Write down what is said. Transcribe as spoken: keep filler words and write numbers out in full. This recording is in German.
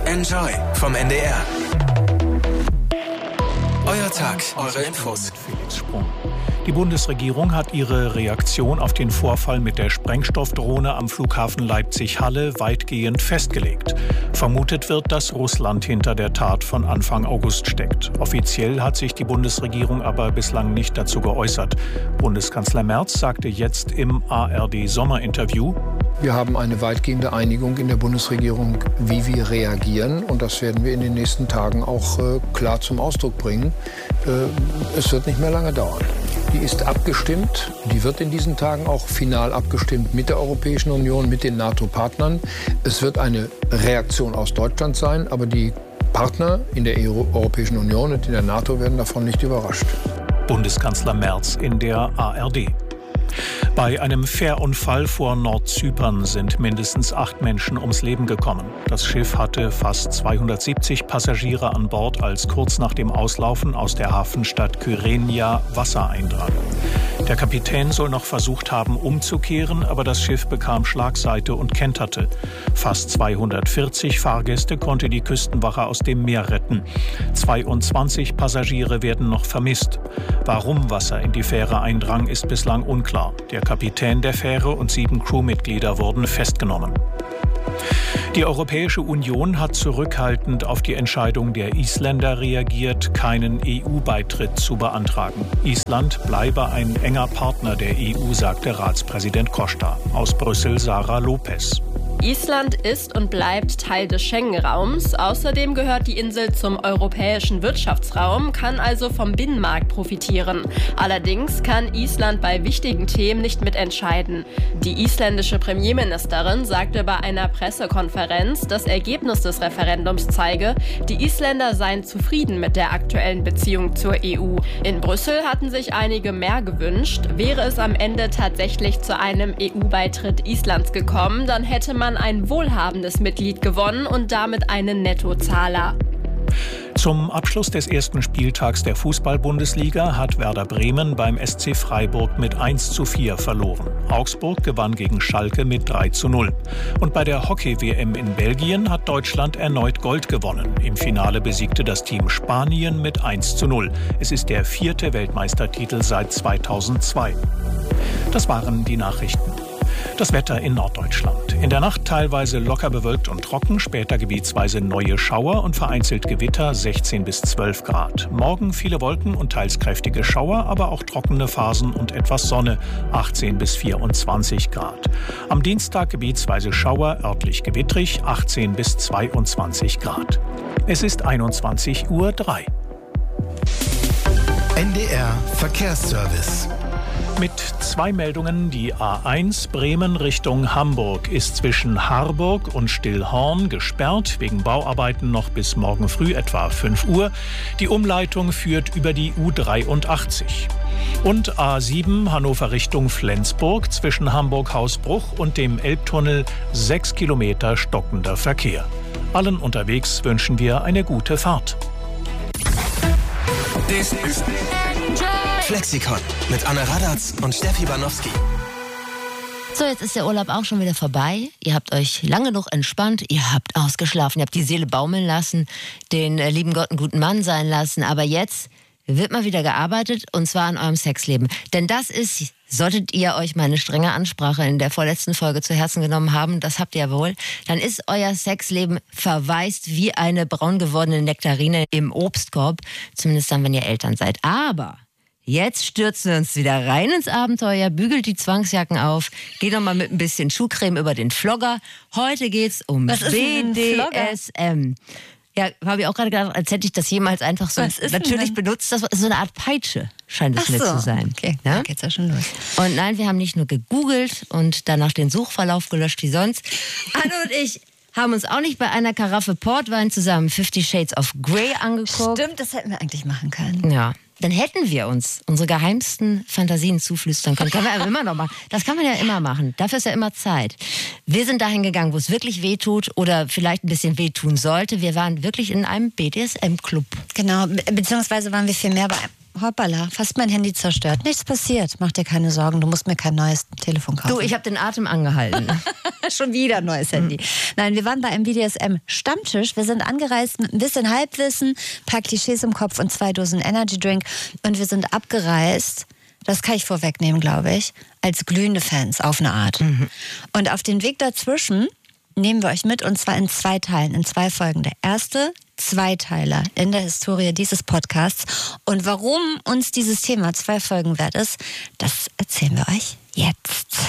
Enjoy vom N D R. Euer Tag, eure Infos. Felix Sprung. Die Bundesregierung hat ihre Reaktion auf den Vorfall mit der Sprengstoffdrohne am Flughafen Leipzig-Halle weitgehend festgelegt. Vermutet wird, dass Russland hinter der Tat von Anfang August steckt. Offiziell hat sich die Bundesregierung aber bislang nicht dazu geäußert. Bundeskanzler Merz sagte jetzt im A R D-Sommerinterview: Wir haben eine weitgehende Einigung in der Bundesregierung, wie wir reagieren. Und das werden wir in den nächsten Tagen auch äh, klar zum Ausdruck bringen. Äh, es wird nicht mehr lange dauern. Die ist abgestimmt. Die wird in diesen Tagen auch final abgestimmt mit der Europäischen Union, mit den NATO-Partnern. Es wird eine Reaktion aus Deutschland sein, aber die Partner in der Europäischen Union und in der NATO werden davon nicht überrascht. Bundeskanzler Merz in der A R D. Bei einem Fährunfall vor Nordzypern sind mindestens acht Menschen ums Leben gekommen. Das Schiff hatte fast zweihundertsiebzig Passagiere an Bord, als kurz nach dem Auslaufen aus der Hafenstadt Kyrenia Wasser eindrang. Der Kapitän soll noch versucht haben, umzukehren, aber das Schiff bekam Schlagseite und kenterte. Fast zweihundertvierzig Fahrgäste konnte die Küstenwache aus dem Meer retten. zweiundzwanzig Passagiere werden noch vermisst. Warum Wasser in die Fähre eindrang, ist bislang unklar. Der Kapitän der Fähre und sieben Crewmitglieder wurden festgenommen. Die Europäische Union hat zurückhaltend auf die Entscheidung der Isländer reagiert, keinen E U-Beitritt zu beantragen. Island bleibe ein enger Partner der E U, sagte Ratspräsident Costa. Aus Brüssel Sarah Lopez. Island ist und bleibt Teil des Schengen-Raums. Außerdem gehört die Insel zum europäischen Wirtschaftsraum, kann also vom Binnenmarkt profitieren. Allerdings kann Island bei wichtigen Themen nicht mitentscheiden. Die isländische Premierministerin sagte bei einer Pressekonferenz, das Ergebnis des Referendums zeige, die Isländer seien zufrieden mit der aktuellen Beziehung zur E U. In Brüssel hatten sich einige mehr gewünscht. Wäre es am Ende tatsächlich zu einem E U-Beitritt Islands gekommen, dann hätte man ein wohlhabendes Mitglied gewonnen und damit einen Nettozahler. Zum Abschluss des ersten Spieltags der Fußball-Bundesliga hat Werder Bremen beim S C Freiburg mit eins zu vier verloren. Augsburg gewann gegen Schalke mit drei zu null. Und bei der Hockey-W M in Belgien hat Deutschland erneut Gold gewonnen. Im Finale besiegte das Team Spanien mit eins zu null. Es ist der vierte Weltmeistertitel seit zweitausendzwei. Das waren die Nachrichten. Das Wetter in Norddeutschland. In der Nacht teilweise locker bewölkt und trocken, später gebietsweise neue Schauer und vereinzelt Gewitter, sechzehn bis zwölf Grad. Morgen viele Wolken und teils kräftige Schauer, aber auch trockene Phasen und etwas Sonne, achtzehn bis vierundzwanzig Grad. Am Dienstag gebietsweise Schauer, örtlich gewittrig, achtzehn bis zweiundzwanzig Grad. Es ist einundzwanzig Uhr drei. N D R Verkehrsservice. Mit zwei Meldungen. Die A eins Bremen Richtung Hamburg ist zwischen Harburg und Stillhorn gesperrt, wegen Bauarbeiten noch bis morgen früh etwa fünf Uhr. Die Umleitung führt über die U dreiundachtzig. Und A sieben Hannover Richtung Flensburg zwischen Hamburg-Hausbruch und dem Elbtunnel sechs Kilometer stockender Verkehr. Allen unterwegs wünschen wir eine gute Fahrt. Das ist Flexikon mit Anne Radatz und Steffi Banowski. So, jetzt ist der Urlaub auch schon wieder vorbei. Ihr habt euch lange genug entspannt, ihr habt ausgeschlafen, ihr habt die Seele baumeln lassen, den äh, lieben Gott einen guten Mann sein lassen. Aber jetzt wird mal wieder gearbeitet, und zwar an eurem Sexleben. Denn das ist, solltet ihr euch meine strenge Ansprache in der vorletzten Folge zu Herzen genommen haben, das habt ihr ja wohl, dann ist euer Sexleben verwaist wie eine braun gewordene Nektarine im Obstkorb. Zumindest dann, wenn ihr Eltern seid. Aber jetzt stürzen wir uns wieder rein ins Abenteuer, bügelt die Zwangsjacken auf, geht nochmal mit ein bisschen Schuhcreme über den Flogger. Heute geht's um B D S M. Ja, habe ich auch gerade gedacht, als hätte ich das jemals einfach so natürlich benutzt. Das ist so eine Art Peitsche, scheint es Ach mir so. zu sein. Okay, ja? da geht's ja schon los. Und nein, wir haben nicht nur gegoogelt und danach den Suchverlauf gelöscht wie sonst. Anne und ich haben uns auch nicht bei einer Karaffe Portwein zusammen Fifty Shades of Grey angeguckt. Stimmt, das hätten wir eigentlich machen können. Ja. Dann hätten wir uns unsere geheimsten Fantasien zuflüstern können. Kann man ja immer noch machen. Das kann man ja immer machen. Dafür ist ja immer Zeit. Wir sind dahin gegangen, wo es wirklich weh tut oder vielleicht ein bisschen wehtun sollte. Wir waren wirklich in einem B D S M-Club. Genau, be- beziehungsweise waren wir viel mehr bei hoppala, fast mein Handy zerstört. Nichts passiert, mach dir keine Sorgen, du musst mir kein neues Telefon kaufen. Du, ich habe den Atem angehalten. Schon wieder ein neues Handy. Mhm. Nein, wir waren bei einem B D S M-Stammtisch. Wir sind angereist mit ein bisschen Halbwissen, ein paar Klischees im Kopf und zwei Dosen Energy Drink. Und wir sind abgereist, das kann ich vorwegnehmen, glaube ich, als glühende Fans auf eine Art. Mhm. Und auf den Weg dazwischen nehmen wir euch mit, und zwar in zwei Teilen, in zwei Folgen. Der erste Zweiteiler in der Historie dieses Podcasts. Und warum uns dieses Thema zwei Folgen wert ist, das erzählen wir euch jetzt.